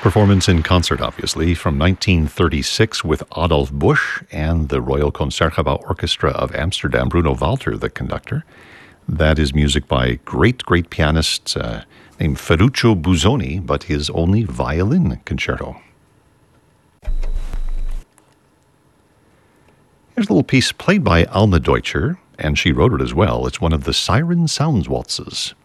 Performance in concert, obviously, from 1936 with Adolf Busch and the Royal Concertgebouw Orchestra of Amsterdam. Bruno Walter, the conductor. That is music by great pianist named Ferruccio Busoni, but his only violin concerto. Here's a little piece played by Alma Deutscher, and she wrote it as well. It's one of the Siren Sounds waltzes.